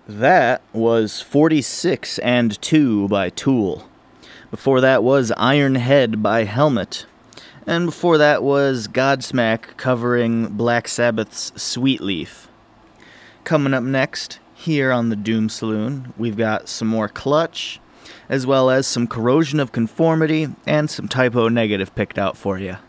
That was 46 and 2 by Tool. Before that was Iron Head by Helmet. And before that was Godsmack covering Black Sabbath's Sweet Leaf. Coming up next, here on the Doom Saloon, we've got some more Clutch, as well as some Corrosion of Conformity and some Typo Negative picked out for you.